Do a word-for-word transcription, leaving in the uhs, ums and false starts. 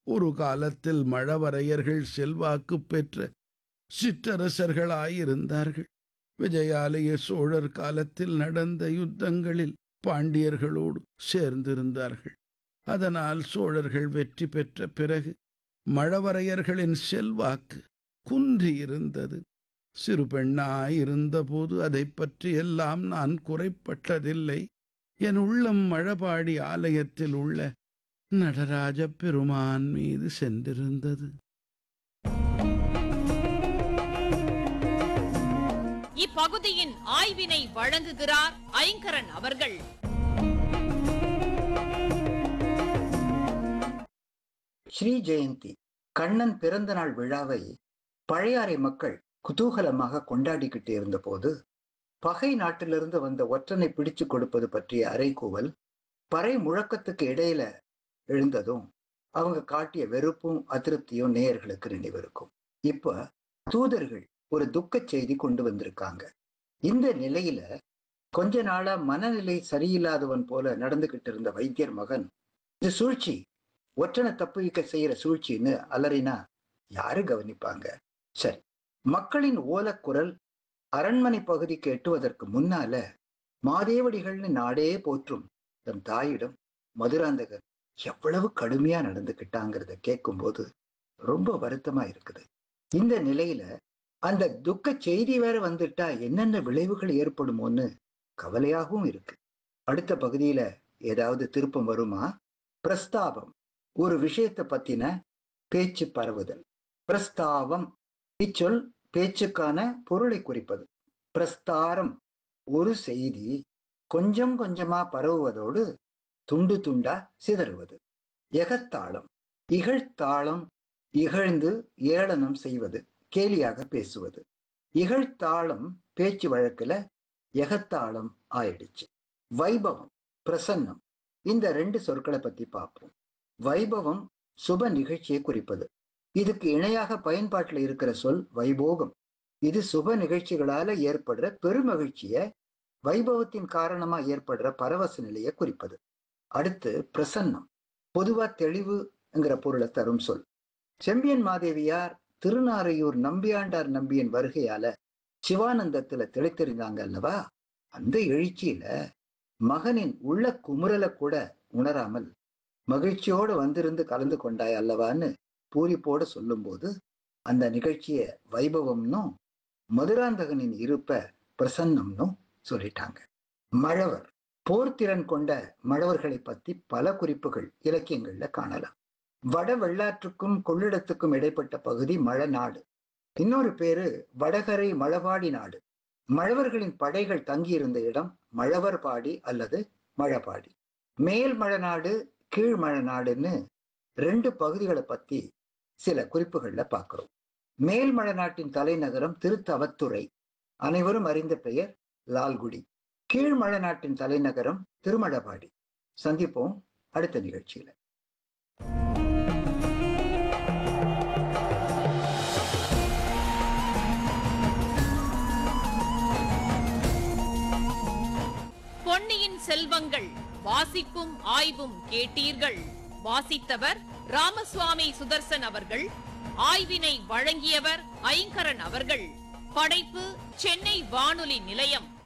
ஒரு காலத்தில் மழவரையர்கள் செல்வாக்கு பெற்ற சிற்றரசர்களாயிருந்தார்கள். விஜயாலய சோழர் காலத்தில் நடந்த யுத்தங்களில் பாண்டியர்களோடு சேர்ந்திருந்தார்கள். அதனால் சோழர்கள் வெற்றி பெற்ற பிறகு மழவரையர்களின் செல்வாக்கு குன்றியிருந்தது. சிறு பெண்ணாயிருந்தபோது அதை பற்றி எல்லாம் நான் குறைப்பட்டதில்லை. என் உள்ளம் மழபாடி ஆலயத்தில் உள்ள நடராஜ பெருமான் மீது சென்றிருந்தது. இப்பகுதியின் ஆய்வினை வழங்குகிறார் ஐங்கரன் அவர்கள். ஸ்ரீ ஜெயந்தி கண்ணன் பிறந்த நாள் விழாவை பழையாறை மக்கள் குதூகலமாக கொண்டாடிக்கிட்டு இருந்த போது பகை நாட்டிலிருந்து வந்த ஒற்றனை பிடிச்சு கொடுப்பது பற்றிய அறைகூவல் பறை முழக்கத்துக்கு இடையில எழுந்ததும் அவங்க காட்டிய வெறுப்பும் அதிருப்தியும் நேயர்களுக்கு நினைவிருக்கும். இப்ப தூதர்கள் ஒரு துக்க செய்தி கொண்டு வந்திருக்காங்க. இந்த நிலையில கொஞ்ச நாளா மனநிலை சரியில்லாதவன் போல நடந்துகிட்டு இருந்த வைத்தியர் மகன் இது சூழ்ச்சி, ஒற்றனை தப்புவிக்க செய்யற சூழ்ச்சின்னு அலறினா யாரு கவனிப்பாங்க? சரி, மக்களின் ஓலக்குரல் அரண்மனை பகுதிக்கு எட்டுவதற்கு முன்னால மாதேவடிகள்னு நாடே போற்றும் தன் தாயிடம் மதுராந்தகர் எவ்வளவு கடுமையா நடந்துகிட்டாங்கிறத கேட்கும் போது ரொம்ப வருத்தமா இருக்குது. இந்த நிலையில அந்த துக்க செய்தி வேற வந்துட்டா என்னென்ன விளைவுகள் ஏற்படுமோன்னு கவலையாகவும் இருக்கு. அடுத்த பகுதியில ஏதாவது திருப்பம் வருமா? பிரஸ்தாபம், ஒரு விஷயத்தை பத்தின பேச்சு பரவுதல். பிரஸ்தாவம் இச்சொல் பேச்சுக்கான பொருளை குறிப்பது. பிரஸ்தாரம் ஒரு செய்தி கொஞ்சம் கொஞ்சமா பரவுவதோடு துண்டு துண்டா சிதறுவது. எகத்தாளம் இகழ்த்தாளம், இகழ்ந்து ஏளனம் செய்வது, கேலியாக பேசுவது. இகழ்த்தாளம் பேச்சு வழக்குல எகத்தாளம் ஆயிடுச்சு. வைபவம் பிரசன்னம், இந்த ரெண்டு சொற்களை பத்தி பார்ப்போம். வைபவம் சுப நிகழ்ச்சியை குறிப்பது. இதுக்கு இணையாக பயன்பாட்டில் இருக்கிற சொல் வைபோகம். இது சுப நிகழ்ச்சிகளால ஏற்படுற பெருமகிழ்ச்சிய, வைபவத்தின் காரணமா ஏற்படுற பரவச நிலையை குறிப்பது. அடுத்து பிரசன்னம், பொதுவா தெளிவுங்கிற பொருளை தரும் சொல். செம்பியன் மாதேவியார் திருநாரையூர் நம்பியாண்டார் நம்பியின் வருகையால சிவானந்தத்துல தெளித்தெறிந்தாங்க அல்லவா? அந்த எழுச்சியில மகனின் உள்ள குமுறலை கூட உணராமல் மகிழ்ச்சியோடு வந்திருந்து கலந்து கொண்டாய் அல்லவான்னு பூரிப்போடு சொல்லும் போது அந்த நிகழ்ச்சிய வைபவம்னும் மதுராந்தகனின் இருப்ப பிரசன்னம்னும் சொல்லிட்டாங்க. மழவர், போர்த்திறன் கொண்ட மழவர்களை பத்தி பல குறிப்புகள் இலக்கியங்கள்ல காணலாம். வட வெள்ளாற்றுக்கும் கொள்ளிடத்துக்கும் இடைப்பட்ட பகுதி மழநாடு. இன்னொரு பேரு வடகரை மழபாடி நாடு. மழவர்களின் படைகள் தங்கியிருந்த இடம் மழவர்பாடி அல்லது மழபாடி. மேல் மழநாடு, கீழ் மழநாடுன்னு ரெண்டு பகுதிகளை பத்தி சில குறிப்புகள்ல பார்க்கிறோம். மேல் மழநாட்டின் தலைநகரம் திருத்தவத்துறை, அனைவரும் அறிந்த பெயர் லால்குடி. கீழ் மழநாட்டின் தலைநகரம் திருமழபாடி. சந்திப்போம் அடுத்த நிகழ்ச்சியில. பொன்னியின் செல்வங்கள் வாசிப்பும் ஆய்வும் கேட்டீர்கள். வாசித்தவர் ராமசுவாமி சுதர்சன் அவர்கள். ஆய்வினை வழங்கியவர் ஐங்கரன் அவர்கள். படைப்பு சென்னை வானொலி நிலையம்.